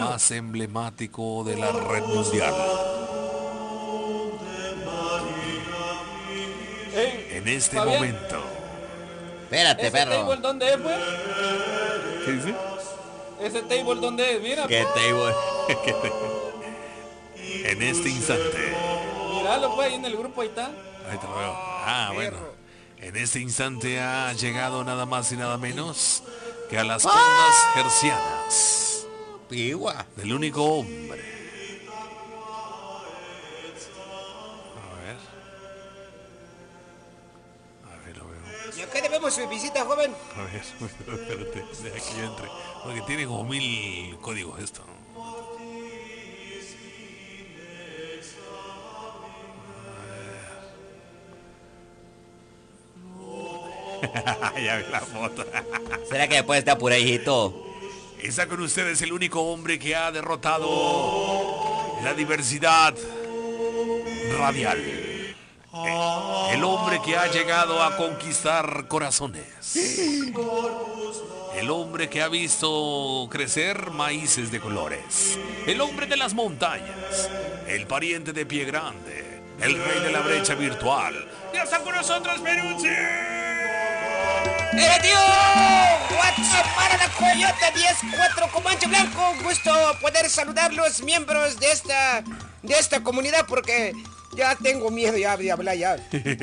más emblemático de la red mundial. En este Fabián. momento. Espérate, ¿Ese perro. table dónde es, pues? ¿Qué dice? ¿Ese table dónde es? Mira, ¿Qué table? En este instante. míralo, pues, ahí en el grupo, ahí está. Ahí te lo veo. Ah, bueno. En este instante ha llegado nada más y nada menos que a las ondas hercianas Pigua. del único hombre. A ver, lo veo. ¿Y a qué debemos su visita, joven? A ver, espérate, deja que yo entre. Porque tiene como 1000 códigos esto. Ya vi la foto. ¿Será que después te apuré, hijito? Está con ustedes el único hombre que ha derrotado la diversidad radial. El hombre que ha llegado a conquistar corazones. El hombre que ha visto crecer maíces de colores. El hombre de las montañas. El pariente de Pie Grande. El rey de la brecha virtual. ¡Ya está con nosotros, Peruzzi! ¡Tío! WhatsApp para la Coyota 10-4 Comanche Blanco. Gusto poder saludar los miembros de esta comunidad porque ya tengo miedo ya de hablar ya.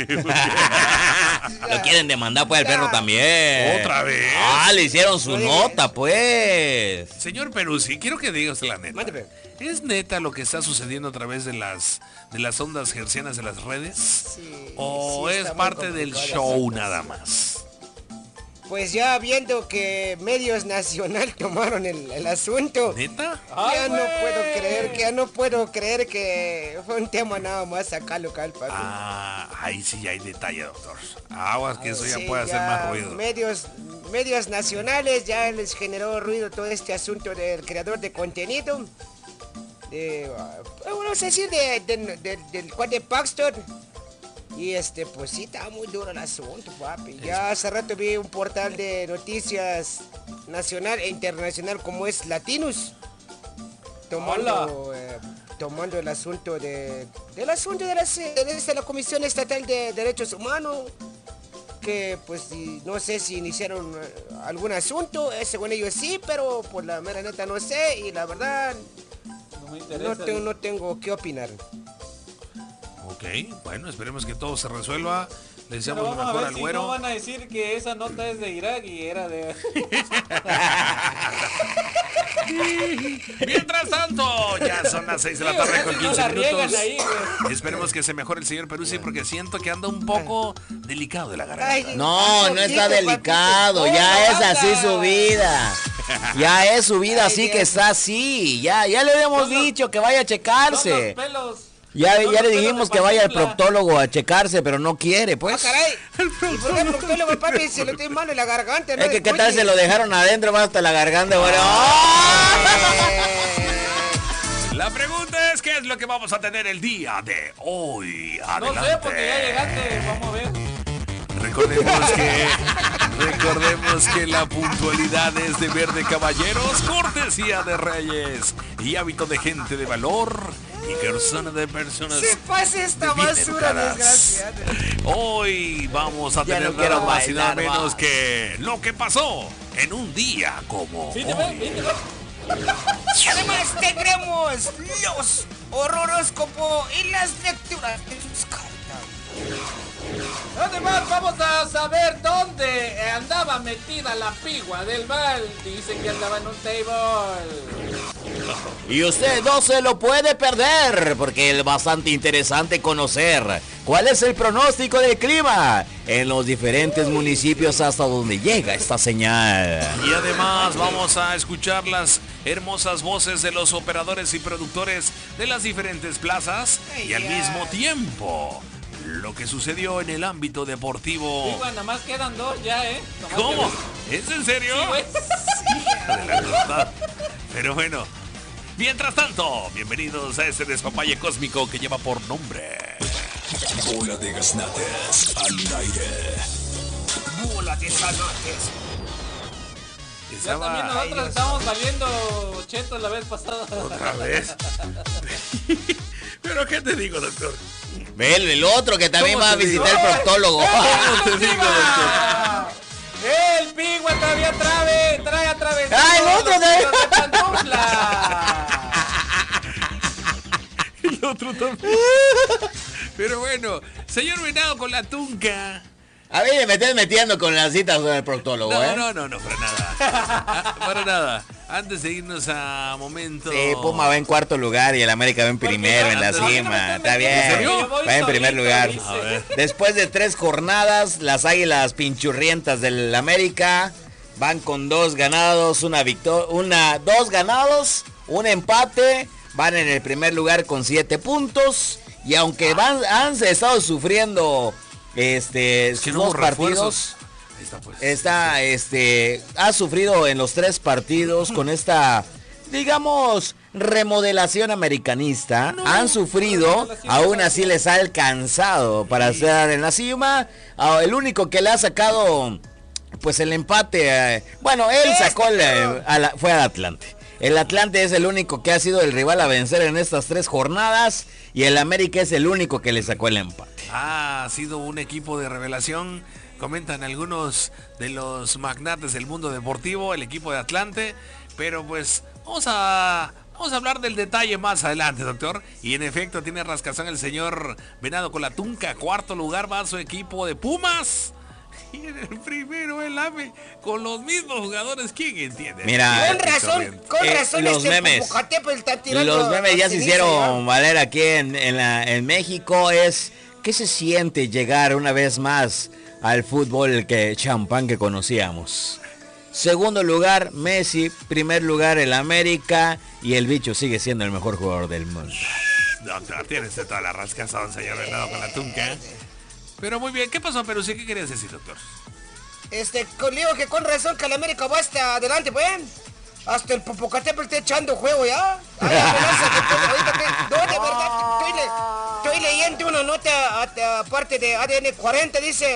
Lo quieren demandar pues el perro también. ¿Otra vez? Ah, le hicieron su Oye. nota pues. Señor Peruzzi, quiero que diga usted la neta. Mándeme. ¿Es neta lo que está sucediendo a través de las ondas hercianas de las redes? Sí, ¿O sí, es está muy parte del complicado el show asunto. nada más? Pues ya viendo que medios nacional tomaron el asunto. ¿Neta? Ya no puedo creer que fue un tema nada más acá local, papi. Ah, ahí sí hay detalle, doctor. Aguas que eso ya Sí, puede hacer ya más ruido. medios nacionales ya les generó ruido todo este asunto del creador de contenido. Vamos a decir del cual de Paxton. Y pues sí, está muy duro el asunto, papi. Ya hace rato vi un portal de noticias nacional e internacional como es Latinus. Tomando el asunto de la Comisión Estatal de Derechos Humanos. Que pues no sé si iniciaron algún asunto, según ellos sí, pero por la mera neta no sé y la verdad No me interesa. no tengo qué opinar. Ok, bueno, esperemos que todo se resuelva. Le Pero deseamos lo vamos a mejor ver al si güero. no van a decir que esa nota es de Irak y era de... Mientras tanto, ya son las 6 de la tarde con No 15 la riegan minutos. ahí, güey. Esperemos que se mejore el señor Peruzzi porque siento que anda un poco delicado de la garganta. Ay, No, no está delicado, ya es así su vida. Ya es su vida así que está así. Ya le habíamos dicho que vaya a Son checarse. los pelos. Ya son los le pelos dijimos de que vaya al Pachula. proctólogo a checarse, pero no quiere, Ah, pues. caray. ¿Y por qué el proctólogo, papi, se lo estoy mal en la garganta? Es que qué tal se lo dejaron adentro, va hasta la garganta, bueno. La pregunta es ¿qué es lo que vamos a tener el día de hoy? No Adelante. sé, porque ya llegaste, vamos a ver. Recordemos que la puntualidad es deber de caballeros, cortesía de reyes y hábito de gente de valor y persona de personas. Se pase esta bien basura, educadas. desgraciada. Hoy vamos a Ya tener no quiero nada más y nada bailar menos más. que lo que pasó en un día como Viste, hoy. viste. Además tendremos los horóscopos y las lecturas de sus cartas. Además vamos a saber dónde andaba metida la pigua del mal. Dicen que andaba en un table. Y usted no se lo puede perder, porque es bastante interesante conocer cuál es el pronóstico del clima en los diferentes municipios hasta donde llega esta señal. Y además vamos a escuchar las hermosas voces de los operadores y productores de las diferentes plazas y al mismo tiempo lo que sucedió en el ámbito deportivo. Pigua, nada más quedan dos ya, Nomás ¿Cómo? que- ¿Es en serio? Sí, güey. De la tostada. Pero bueno, mientras tanto, bienvenidos a este despapalle cósmico que lleva por nombre Bola de gaznates al aire. Bola de sanotes. Ya también nosotros estamos valiendo chetos la vez pasada. ¿Otra vez? ¿Pero qué te digo, doctor? Ve el otro que también ¿Cómo va a te digo? visitar el proctólogo. ¿Cómo te digo, doctor? El pigua todavía trae atravesado. ¡Ah, el otro los de- hilos de pantufla! El otro también. Pero bueno, señor Venado con la tunca. A mí me estás metiendo con las citas del proctólogo, ¿eh? No, para nada. Para nada. Antes de irnos a momento. Sí, Puma va en cuarto lugar y el América va en primero en la antes- cima. Está ¿En bien. serio? Va en primer lugar. A ver. Después de 3 jornadas, las Águilas Pinchurrientas del América van con 2 ganados, 2 ganados, un empate. Van en el primer lugar con 7 puntos. Y aunque han estado sufriendo Es que no hubo dos partidos. refuerzos. Ahí está, pues. Ha sufrido en los 3 partidos con esta, digamos, remodelación americanista. Han sufrido, aún así les ha alcanzado para estar en la cima. El único que le ha sacado, pues el empate, bueno, él sacó, fue al Atlante. El Atlante es el único que ha sido el rival a vencer en estas 3 jornadas. Y el América es el único que le sacó el empate. Ha sido un equipo de revelación, comentan algunos de los magnates del mundo deportivo, el equipo de Atlante, pero pues vamos a hablar del detalle más adelante, doctor. Y en efecto tiene rascazón el señor Venado con la tunca, cuarto lugar va su equipo de Pumas. Y en el primero el AME con los mismos jugadores, ¿quién entiende? Mira, Con razón los memes. Popocatépetl está tirando Los memes ya se ceniza, hicieron valer aquí en México. ¿Qué se siente llegar una vez más al fútbol champán que conocíamos? Segundo lugar, Messi. Primer lugar, el América. Y el bicho sigue siendo el mejor jugador del mundo. Doctor, tienes toda la rascazón, señor Venado con la tunca. Pero muy bien, ¿qué pasó, Perú? ¿Qué querías decir, doctor? Digo que con razón que el América va hasta adelante, pues. Hasta el Popocatépetl está echando juego ya. Hay amenazas no, de verdad, estoy leyendo una nota aparte de ADN 40, dice: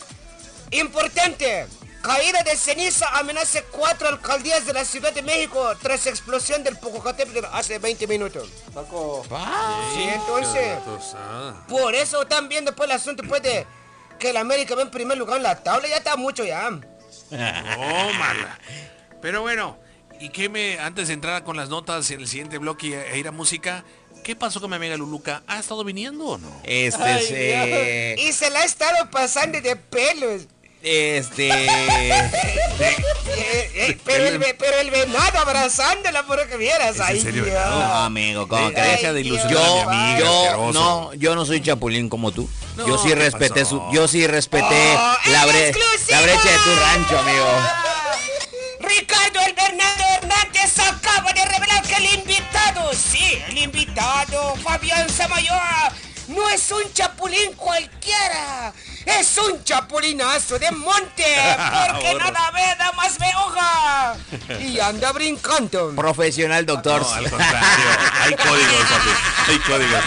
importante, caída de ceniza amenaza 4 alcaldías de la Ciudad de México tras explosión del Popocatépetl hace 20 minutos. Sí, entonces, por eso también después el asunto puede que el América va en primer lugar en la tabla, ya está mucho ya. Oh, mala. Pero bueno, antes de entrar con las notas en el siguiente bloque e ir a música, ¿qué pasó con mi amiga Luluca? ¿Ha estado viniendo o no? Y se la ha estado pasando de pelos. Pero el venado abrazándola por que vieras. ¿Es en Ay, serio, Dios. venado? No, amigo, ¿cómo Deja crees? de ilusionar a mi amiga, asqueroso. yo no soy chapulín como tú. No, yo sí ¿qué respeté pasó? yo sí respeté la brecha de tu rancho, amigo. Ricardo el Bernardo Hernández acaba de revelar que el invitado, Fabián Samayoa, no es un chapulín cualquiera, es un chapulinazo de monte, porque Bueno. nada ve, nada más ve hoja, y anda brincando. Profesional, doctor. No, al contrario. Hay códigos, papi. Hay códigos.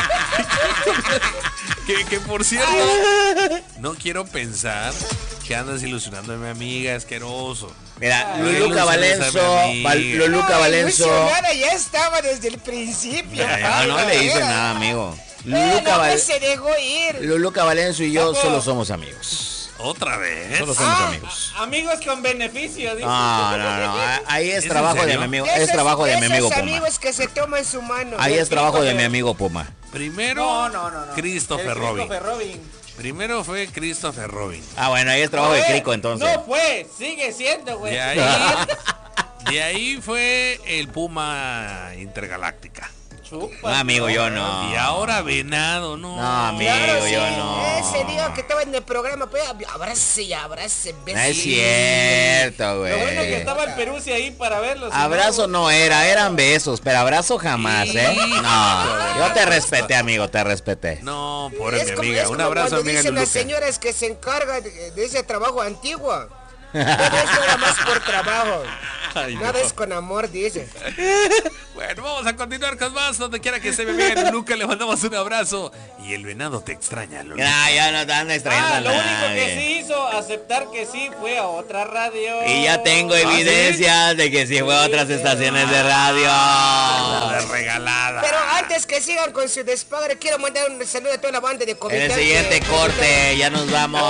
que por cierto, no quiero pensar que andas ilusionando a mi amiga, asqueroso. Mira, No Luluca ilusiones a mi amiga. Luluca Valenzo. Ilusionada ya estaba desde el principio. No le hice nada, amigo. Se dejó ir. Luluca Valenzo y yo Paco. solo somos amigos. ¿Otra vez? Solo somos amigos. Amigos con beneficio, dice. No. Ahí es ¿Es trabajo en de serio? mi amigo. Es trabajo de mi amigo Esos Puma. amigos que se toman su mano. Ahí es trabajo de mi amigo Puma. Primero, No. Christopher El Robin. Christopher Robin. Primero fue Christopher Robin. Ah, bueno, ahí es trabajo de Fue, Crico entonces. No fue, sigue siendo, güey. De ahí fue el Puma Intergaláctica. No, amigo, yo no. Y ahora Venado, no. No, amigo, Claro, yo sí. no. Ese día que estaba en el programa, pues, abrace, No es cierto, Lo bueno que güey. estaba el Peruzzi ahí para verlo. si Abrazo no eran besos, pero abrazo jamás, ¿eh? No, yo te respeté, amigo, te respeté. No, pobre mi Es como, amiga. es Un como abrazo, cuando amiga dicen las Luluca. señoras que se encargan de ese trabajo antiguo. Todo eso era más por trabajo. Ay, no. Nada es con amor, dice. Bueno, vamos a a continuar con más, donde quiera que se me vea. Nunca le mandamos un abrazo. Y el venado te extraña, Lolo. Ya no están extrañando a Lo único que nadie. sí hizo aceptar que sí fue a otra radio. Y ya tengo evidencias de que sí fue a otras estaciones de radio. La regalada. Pero antes que sigan con su despadre, quiero mandar un saludo a toda la banda de En comentarios. el siguiente corte, ya nos vamos.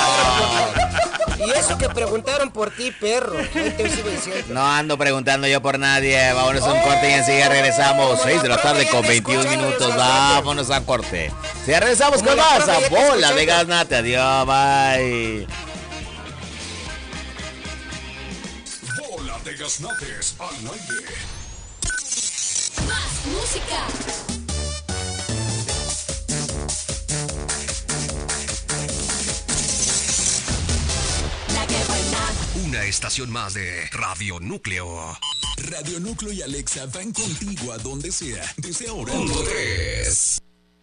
Y eso que preguntaron por ti, perro. Ahí te sigo diciendo. No ando preguntando yo por nadie. Vámonos a un corte y enseguida regresamos. 6 de la tarde con 21 minutos. Vámonos a corte. Si regresamos con más a Bola de Gaznate. Adiós, bye. Bola de Gaznates al aire. Más música. La que buena. Una estación más de Radio Núcleo. Radio Núcleo y Alexa van contigo a donde sea. Desde ahora. 1-3.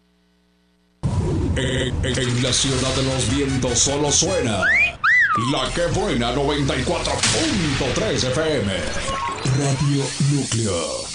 En la ciudad de los vientos solo suena La que buena 94.3 FM. Radio Núcleo.